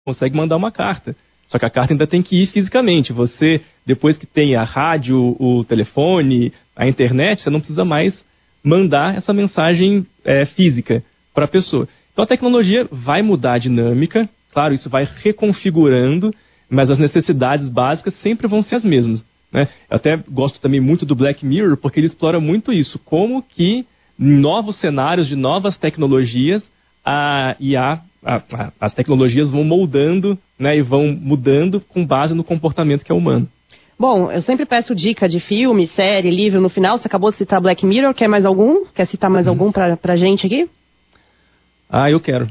consegue mandar uma carta. Só que a carta ainda tem que ir fisicamente. Você, depois que tem a rádio, o telefone, a internet, você não precisa mais mandar essa mensagem física para a pessoa. Então a tecnologia vai mudar a dinâmica, claro, isso vai reconfigurando, mas as necessidades básicas sempre vão ser as mesmas, né? Eu até gosto também muito do Black Mirror, porque ele explora muito isso, como que em novos cenários de novas tecnologias, as tecnologias vão moldando, né, e vão mudando com base no comportamento que é humano. Bom, eu sempre peço dica de filme, série, livro no final. Você acabou de citar Black Mirror, quer mais algum? Quer citar mais algum pra gente aqui? Eu quero.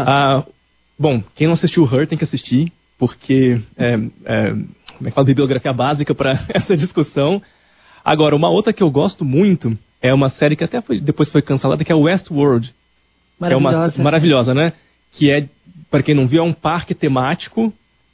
Bom, quem não assistiu Her tem que assistir, porque como é que fala, bibliografia básica para essa discussão. Agora, uma outra que eu gosto muito é uma série que até depois foi cancelada, que é Westworld. Maravilhosa. Maravilhosa, né? Que para quem não viu, é um parque temático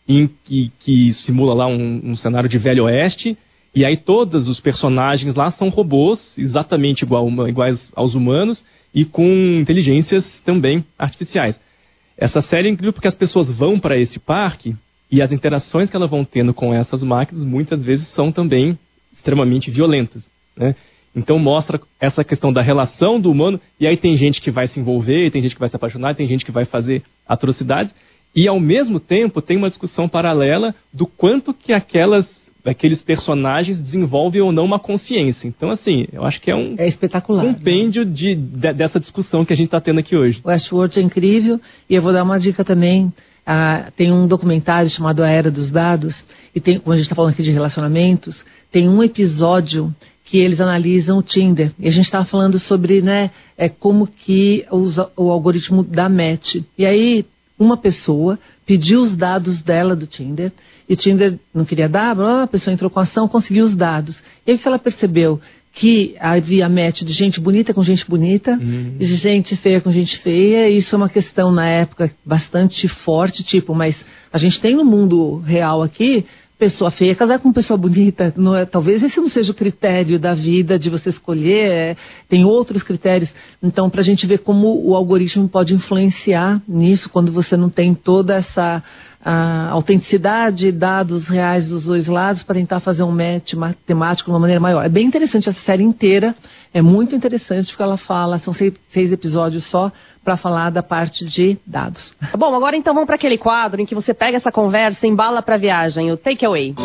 que simula lá um cenário de Velho Oeste. E aí todos os personagens lá são robôs, exatamente iguais aos humanos, e com inteligências também artificiais. Essa série é incrível porque as pessoas vão para esse parque e as interações que elas vão tendo com essas máquinas muitas vezes são também extremamente violentas, né? Então mostra essa questão da relação do humano, e aí tem gente que vai se envolver, tem gente que vai se apaixonar, tem gente que vai fazer atrocidades, e ao mesmo tempo tem uma discussão paralela do quanto que aqueles personagens desenvolvem ou não uma consciência. Então, assim, eu acho que é espetacular, compêndio, né, dessa discussão que a gente está tendo aqui hoje. O Westworld é incrível, e eu vou dar uma dica também. Tem um documentário chamado A Era dos Dados, e como a gente está falando aqui de relacionamentos, tem um episódio que eles analisam o Tinder. E a gente estava falando sobre, né, como que o algoritmo dá match. E aí, uma pessoa pediu os dados dela do Tinder, e o Tinder não queria dar, a pessoa entrou com a ação, conseguiu os dados. E aí que ela percebeu que havia match de gente bonita com gente bonita, de gente feia com gente feia. Isso é uma questão, na época, bastante forte, mas a gente tem no mundo real aqui, pessoa feia casar com pessoa bonita, talvez esse não seja o critério da vida de você escolher, tem outros critérios. Então, para a gente ver como o algoritmo pode influenciar nisso, quando você não tem toda essa autenticidade, dados reais dos dois lados, para tentar fazer um match matemático de uma maneira maior. É bem interessante essa série inteira, é muito interessante porque ela fala, são 6 episódios só, para falar da parte de dados. Bom, agora então vamos para aquele quadro em que você pega essa conversa e embala para a viagem, o Take Away.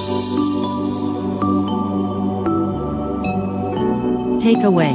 Take Away.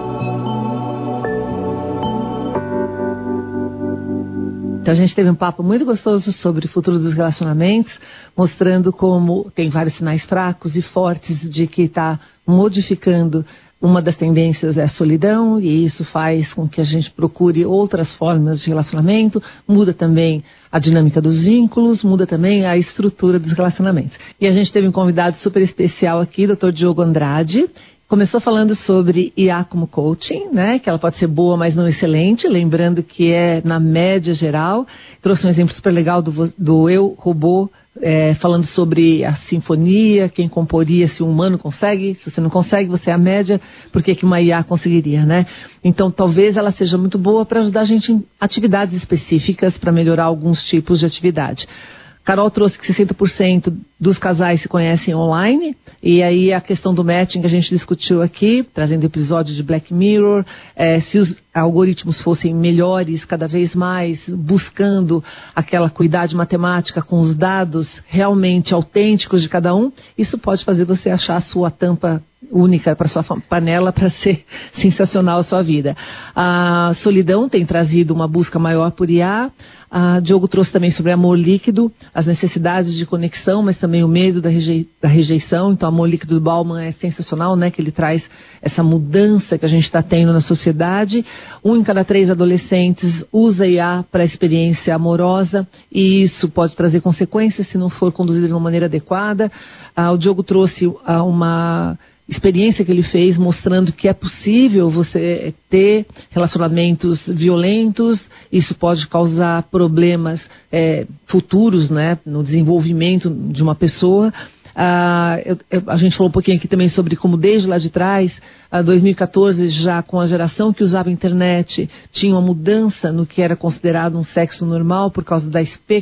Então a gente teve um papo muito gostoso sobre o futuro dos relacionamentos, mostrando como tem vários sinais fracos e fortes de que está modificando. Uma das tendências é a solidão, e isso faz com que a gente procure outras formas de relacionamento, muda também a dinâmica dos vínculos, muda também a estrutura dos relacionamentos. E a gente teve um convidado super especial aqui, Dr. Diogo Andrade. Começou falando sobre IA como coaching, né? Que ela pode ser boa, mas não excelente. Lembrando que é na média geral. Trouxe um exemplo super legal do Eu Robô, falando sobre a sinfonia, quem comporia, se um humano consegue. Se você não consegue, você é a média. Por que uma IA conseguiria, né? Então, talvez ela seja muito boa para ajudar a gente em atividades específicas, para melhorar alguns tipos de atividade. Carol trouxe que 60% dos casais se conhecem online, e aí a questão do matching que a gente discutiu aqui, trazendo episódio de Black Mirror, se os algoritmos fossem melhores cada vez mais, buscando aquela cuidade matemática com os dados realmente autênticos de cada um, isso pode fazer você achar a sua tampa única para sua panela, para ser sensacional a sua vida. A solidão tem trazido uma busca maior por IA. Diogo trouxe também sobre amor líquido, as necessidades de conexão, mas também o medo da rejeição. Então, o amor líquido do Bauman é sensacional, né? Que ele traz essa mudança que a gente está tendo na sociedade. 1 em cada 3 adolescentes usa IA para a experiência amorosa, e isso pode trazer consequências se não for conduzido de uma maneira adequada. O Diogo trouxe uma experiência que ele fez mostrando que é possível você ter relacionamentos violentos. Isso pode causar problemas futuros, né, no desenvolvimento de uma pessoa. A gente falou um pouquinho aqui também sobre como desde lá de trás, 2014, já com a geração que usava a internet, tinha uma mudança no que era considerado um sexo normal por causa da